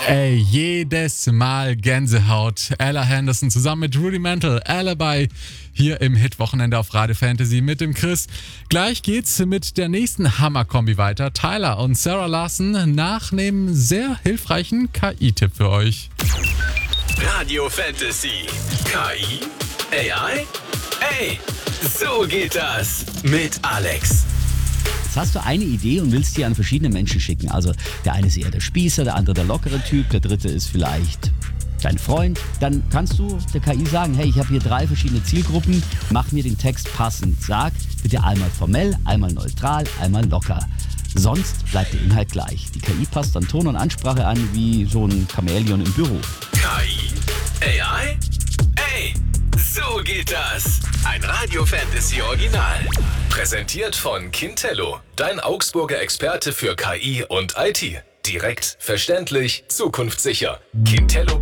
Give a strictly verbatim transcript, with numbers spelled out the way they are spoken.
Ey, jedes Mal Gänsehaut. Ella Henderson zusammen mit Rudimental Alibi hier im Hit-Wochenende auf Radio Fantasy mit dem Chris. Gleich geht's mit der nächsten Hammer-Kombi weiter. Tyler und Sarah Larson nach einem sehr hilfreichen K I-Tipp für euch. Radio Fantasy. K I? A I? Ey, so geht das mit Alex. Jetzt hast du eine Idee und willst die an verschiedene Menschen schicken. Also der eine ist eher der Spießer, der andere der lockere Typ, der dritte ist vielleicht dein Freund. Dann kannst du der K I sagen, hey, ich habe hier drei verschiedene Zielgruppen, mach mir den Text passend. Sag bitte einmal formell, einmal neutral, einmal locker. Sonst bleibt der Inhalt gleich. Die K I passt dann Ton und Ansprache an wie so ein Chamäleon im Büro. K I? A I? Ey, so geht das. Ein Radio Fantasy Original. Präsentiert von Kintello, dein Augsburger Experte für K I und I T. Direkt, verständlich, zukunftssicher. Kintello.